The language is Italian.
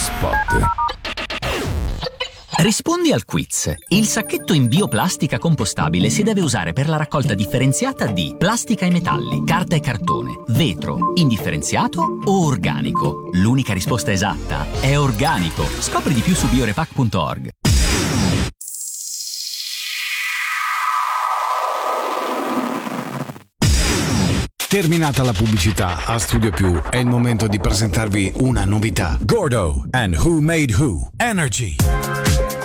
Spot. Rispondi al quiz. Il sacchetto in bioplastica compostabile si deve usare per la raccolta differenziata di plastica e metalli, carta e cartone, vetro, indifferenziato o organico. L'unica risposta esatta è organico. Scopri di più su biorepack.org. Terminata la pubblicità, a Studio Più è il momento di presentarvi una novità. Gordo and Who Made Who Energy.